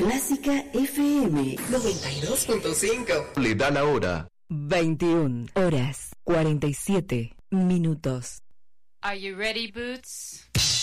Clásica FM 92.5. Le da la hora. 21 horas 47 minutos. Are you ready, Boots?